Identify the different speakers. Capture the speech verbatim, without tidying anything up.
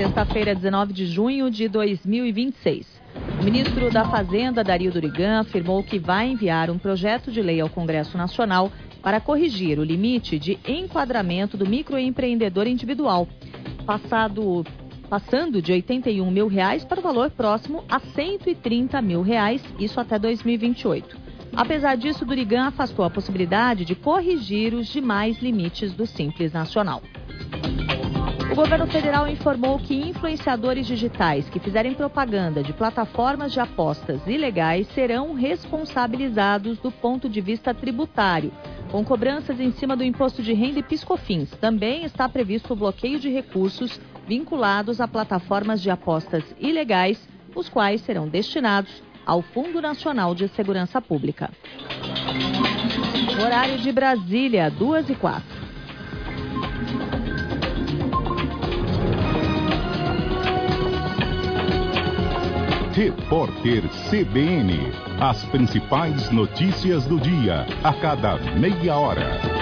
Speaker 1: Sexta-feira, dezenove de junho de dois mil e vinte e seis. O ministro da Fazenda, Dario Durigan, afirmou que vai enviar um projeto de lei ao Congresso Nacional para corrigir o limite de enquadramento do microempreendedor individual, passado, passando de oitenta e um mil reais para o valor próximo a cento e trinta mil reais, isso até dois mil e vinte e oito. Apesar disso, Durigan afastou a possibilidade de corrigir os demais limites do Simples Nacional. O governo federal informou que influenciadores digitais que fizerem propaganda de plataformas de apostas ilegais serão responsabilizados do ponto de vista tributário, com cobranças em cima do imposto de renda e piscofins. Também está previsto o bloqueio de recursos vinculados a plataformas de apostas ilegais, os quais serão destinados ao Fundo Nacional de Segurança Pública. Horário de Brasília, duas e quatro.
Speaker 2: Repórter C B N. As principais notícias do dia, a cada meia hora.